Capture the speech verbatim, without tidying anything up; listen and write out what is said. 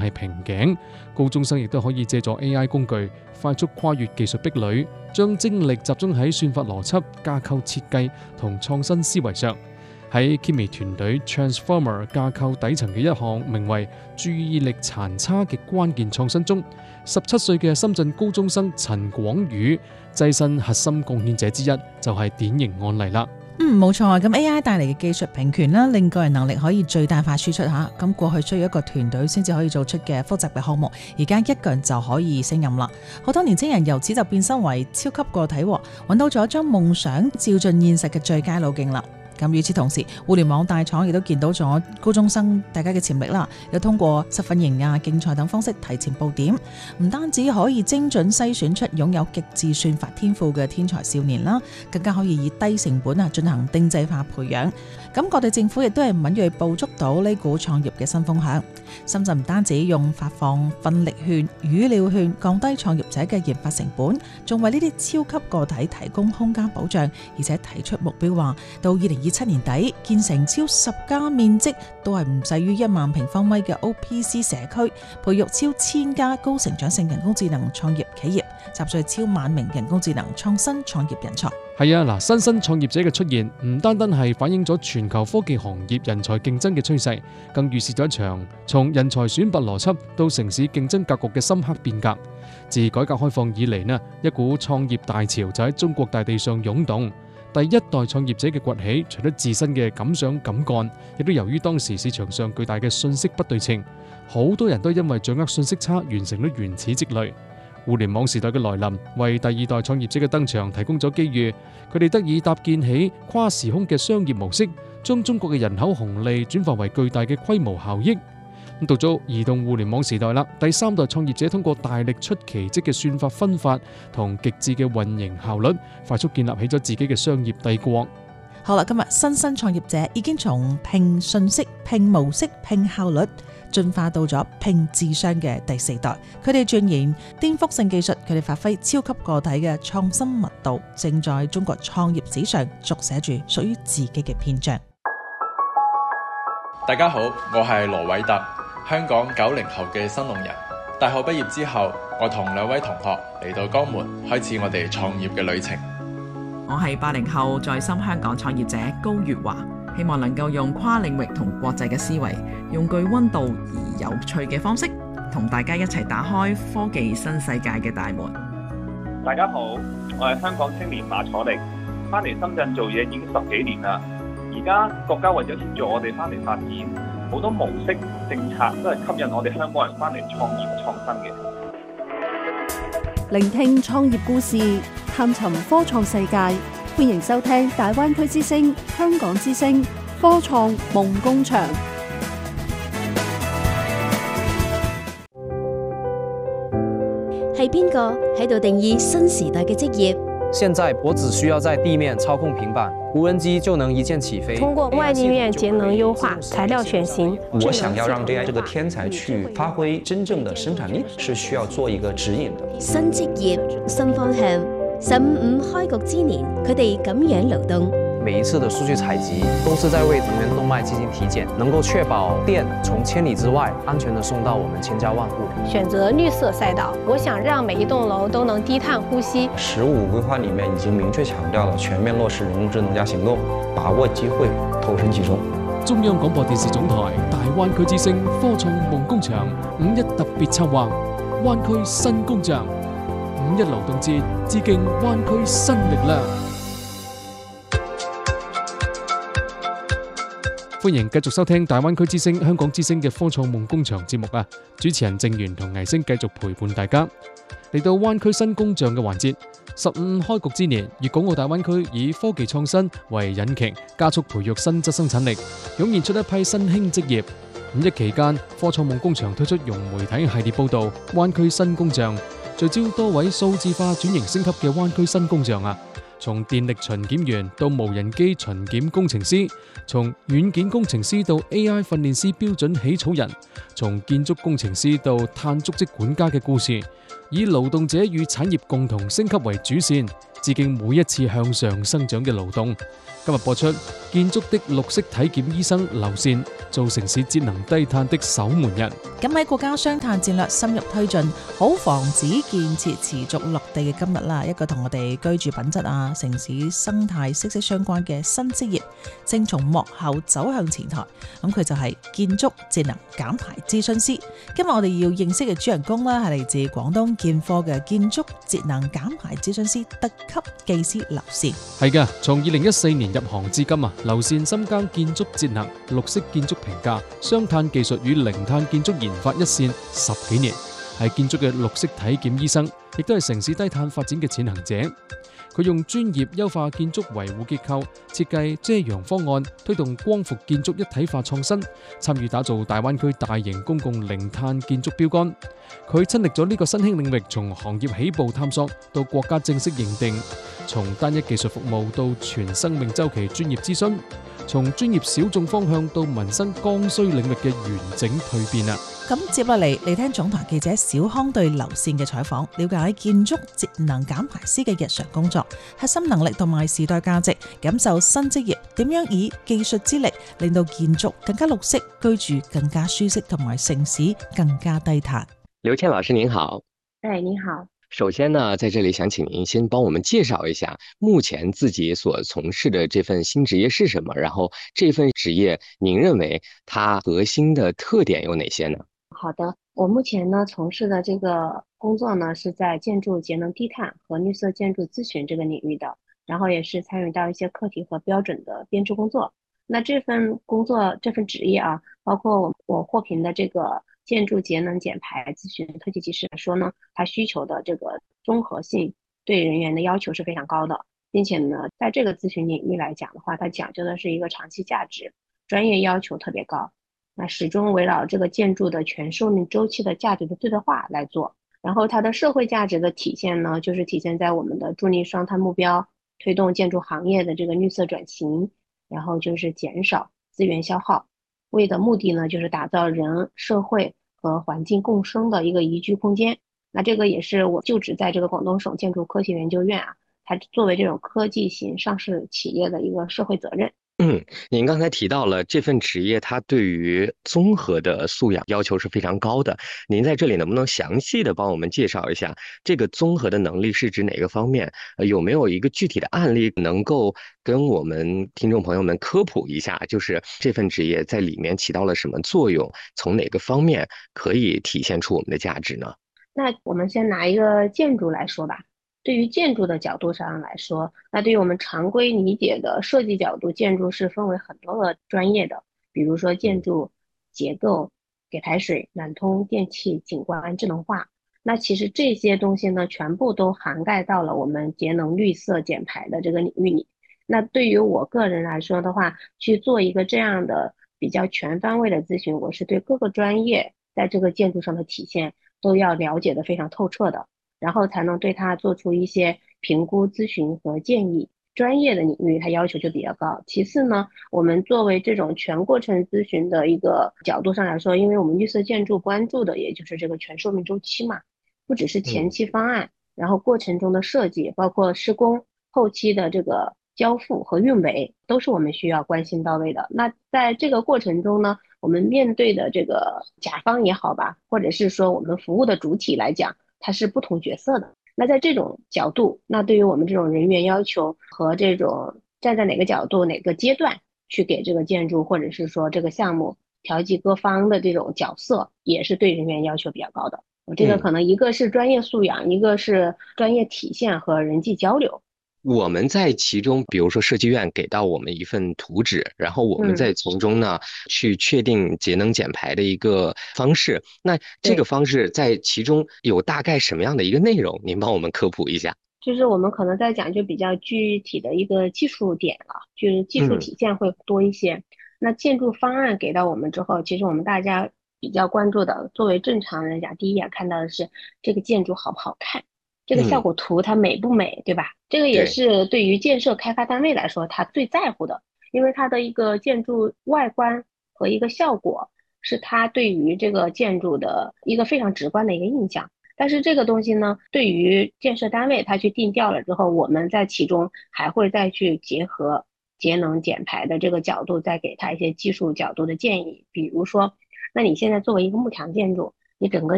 係瓶頸，高中生亦都可以借助 A I 工具快速跨越技術壁壘，將精力集中喺算法邏輯、架構設計同創新思維上。喺 Kimi 團隊 Transformer 架構底層嘅一項名為注意力殘差嘅關鍵創新中，十七歲嘅深圳高中生陳廣宇躋身核心貢獻者之一，就係典型案例啦。 嗯，冇錯啊。咁 A I 帶嚟嘅技術平權啦，令個人能力可以最大化輸出吓。咁過去需要一個團隊先至可以做出嘅複雜嘅項目，而家一個人就可以勝任啦。好多年輕人由此就變身為超級個體，揾到咗將夢想照進現實嘅最佳路徑啦。咁與此同時，互聯網大廠亦都見到咗高中生大家嘅潛力啦，又通過十份營啊、競賽等方式提前報點，唔單止可以精準篩選出擁有極致算法天賦嘅天才少年啦，更加可以以低成本啊進行定制化培養。咁各地政府亦都係敏銳捕捉到呢股創業嘅新風向。深圳唔單止用發放奮力券、語料券降低創業者嘅研發成本，仲為呢啲超級個體提供空間保障，而且提出目標話到二零二七年底建成超十家面積都係唔細於一萬平方米嘅 O P C 社區，培育超千家高成長性人工智能創業企業，集聚超萬名人工智能創新創業人才。 係啊，嗱，新生創業者嘅出現唔單單係反映咗全球科技行業人才競爭嘅趨勢，更預示咗一場從人才選拔邏輯到城市競爭格局嘅深刻變革。自改革開放以嚟呢，一股創業大潮就喺中國大地上湧動。第一代創業者嘅崛起，除咗自身嘅敢想敢幹，亦都由於當時市場上巨大嘅信息不對稱，好多人都因為掌握信息差，完成咗原始積累。互聯網時代嘅來臨，為第二代創業者嘅登場提供咗機遇，佢哋得以搭建起跨時空嘅商業模式，將中國嘅人口紅利轉化為巨大嘅規模效益。咁到咗移動互聯網時代啦，第三代創業者通過大力出奇蹟嘅算法分發同極致嘅運營效率，快速建立起咗自己嘅商業帝國。 好啦，今日新生創業者已經從拼信息、拼模式、拼效率，進化到咗拼智商嘅第四代。佢哋鑽研顛覆性技術，佢哋發揮超級個體嘅創新密度，正在中國創業史上續寫住屬於自己嘅篇章。 大家好，我係羅偉特，香港九零後嘅新農人。大學畢業之後，我同兩位同學嚟到江門，開始我哋創業嘅旅程。 我係八零後在深香港創業者高月華，希望能夠用跨領域同國際嘅思維，用具溫度而有趣嘅方式，同大家一齊打開科技新世界嘅大門。 大家好，我係香港青年馬楚力，翻嚟深圳做嘢已經十幾年啦。而家國家為咗協助我哋翻嚟發展，好多模式政策都係吸引我哋香港人翻嚟創業創新嘅。 聆聽創業故事，探尋科創世界，歡迎收聽大灣區之聲、香港之聲科創夢工場。 係邊個喺度定義新時代嘅職業？ 現在我只需要在地面操控平板，無人機就能一鍵起飛。 通過外立面節能優化、材料選型， 我想要讓 A I 這個天才去發揮真正的生產力，是需要做一個指引的。 新職業、新方向，十五五開局之年，佢哋咁樣流動。 每一次的數據採集都是在為能源動脈進行體檢，能夠確保電從千里之外安全地送到我們千家萬戶。 選擇綠色賽道，我想讓每一棟樓都能低碳呼吸。 十五規劃裡面已經明確強調了全面落實人工智能加行動，把握機會，投身其中。 中央廣播電視總台大灣區之聲科創夢工場五一特別策劃灣區新工匠，五一勞動節致敬灣區新力量。歡迎繼續收聽大灣區之聲、香港之聲嘅科創夢工場節目啊！主持人鄭源同倪星繼續陪伴大家。嚟到灣區新工匠嘅環節，十五開局之年，粵港澳大灣區以科技創新為引擎，加速培育新質生產力，湧現出一批新興職業。五一期間，科創夢工場推出融媒體系列報道《灣區新工匠》，聚焦多位數字化轉型升級嘅灣區新工匠啊！ 從電力巡檢員到無人機巡檢工程師，從軟件工程師到 A I 訓練師標準起草人，從建築工程師到碳足跡管家嘅故事，以勞動者與產業共同升級為主線，致敬每一次向上生長嘅勞動。今日播出建築的綠色體檢醫生劉善，做城市節能低碳的守門人。 咁喺國家雙碳戰略深入推進，好防止建設持續落地嘅今日啦，一個同我哋居住品質啊、城市生態息息相關嘅新職業，正從幕後走向前台。咁佢就係建築節能減排諮詢師。今日我哋要認識嘅主人公啦，係嚟自廣東建科嘅建築節能減排諮詢師特級技師劉善。 係㗎，從二零一四年入行至今啊，劉善深耕建築節能、綠色建築評價、雙碳技術與零碳建築研發一線十幾年，係建築嘅綠色體檢醫生，亦都係城市低碳發展嘅踐行者。佢用專業優化建築維護結構、設計遮陽方案，推動光伏建築一體化創新，參與打造大灣區大型公共零碳建築標杆。佢親歷咗呢個新興領域，從行業起步探索到國家正式認定，從單一技術服務到全生命週期專業諮詢，從專業小眾方向到民生剛需領域嘅完整蛻變啊！ 咁接落嚟嚟聽總台記者小康對劉善嘅採訪，了解建築節能減排師嘅日常工作、核心能力同埋時代價值，感受新職業點樣以技術之力令到建築更加綠色，居住更加舒適，同埋城市更加低碳。 劉倩老師您好。 哎，你好。 首先呢，在这里想请您先帮我们介绍一下目前自己所从事的这份新职业是什么，然后这份职业您认为它核心的特点有哪些呢？ 好的，我目前呢从事的这个工作呢是在建筑节能低碳和绿色建筑咨询这个领域的，然后也是参与到一些课题和标准的编制工作。那这份工作这份职业啊，包括我我获评的这个建筑节能减排咨询特级技师来说呢，它需求的这个综合性对人员的要求是非常高的，并且呢在这个咨询领域来讲的话，它讲究的是一个长期价值，专业要求特别高，那始终围绕这个建筑的全寿命周期的价值的最大化来做。然后它的社会价值的体现呢，就是体现在我们的助力双碳目标，推动建筑行业的这个绿色转型，然后就是减少资源消耗，为的目的呢就是打造人、社会和环境共生的一个宜居空间。那这个也是我就职在这个广东省建筑科学研究院啊，它作为这种科技型上市企业的一个社会责任。 嗯，您刚才提到了这份职业它对于综合的素养要求是非常高的，您在这里能不能详细的帮我们介绍一下这个综合的能力是指哪个方面？呃，有没有一个具体的案例能够跟我们听众朋友们科普一下，就是这份职业在里面起到了什么作用，从哪个方面可以体现出我们的价值呢？ 那我们先拿一个建筑来说吧。对于建筑的角度上来说，那对于我们常规理解的设计角度，建筑是分为很多个专业的，比如说建筑结构、给排水、暖通、电气、景观、智能化。那其实这些东西呢，全部都涵盖到了我们节能绿色减排的这个领域里。那对于我个人来说的话，去做一个这样的比较全方位的咨询，我是对各个专业在这个建筑上的体现都要了解的非常透彻的，然后才能对它做出一些评估、咨询和建议。专业的领域它要求就比较高。其次呢，我们作为这种全过程咨询的一个角度上来说，因为我们绿色建筑关注的也就是这个全寿命周期嘛，不只是前期方案，然后过程中的设计，包括施工、后期的这个交付和运维，都是我们需要关心到位的。那在这个过程中呢，我们面对的这个甲方也好吧，或者是说我们服务的主体来讲，它是不同角色的。那在这种角度，那对于我们这种人员要求和这种站在哪个角度哪个阶段去给这个建筑或者是说这个项目调剂各方的这种角色，也是对人员要求比较高的。我这个可能一个是专业素养、嗯、一个是专业体现和人际交流。 我们在其中，比如说设计院给到我们一份图纸，然后我们再从中呢、嗯、去确定节能减排的一个方式。那这个方式在其中有大概什么样的一个内容？您帮我们科普一下。 就是我们可能在讲就比较具体的一个技术点了，就是技术体现会多一些。嗯、那建筑方案给到我们之后，其实我们大家比较关注的，作为正常人讲，第一眼看到的是这个建筑好不好看。 这个效果图它美不美，对吧？这个也是对于建设开发单位来说，他最在乎的，因为它的一个建筑外观和一个效果是它对于这个建筑的一个非常直观的一个印象。但是这个东西呢，对于建设单位它去定调了之后，我们在其中还会再去结合节能减排的这个角度，再给它一些技术角度的建议。比如说，那你现在作为一个幕墙建筑，你整个